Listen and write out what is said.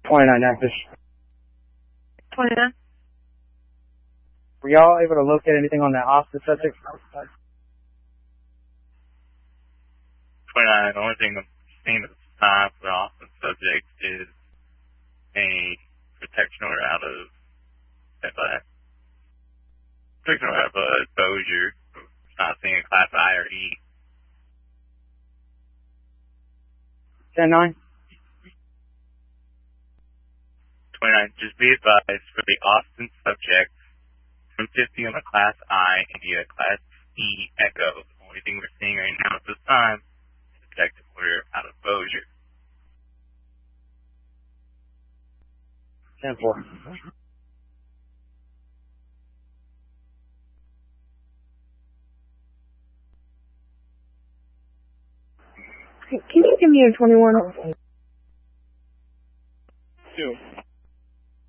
29 active. 29. Were y'all able to locate anything on that Austin subject? 29, the only thing I'm seeing at this time for the Austin subject is a protection order out of Bossier. Not seeing a class I or E. 10-9. 29, just be advised for the Austin subject, from 50 on a class I and a class E echo. The only thing we're seeing right now at this time is a protective order out of Bossier. 10-4. Can you give me a 21? 2.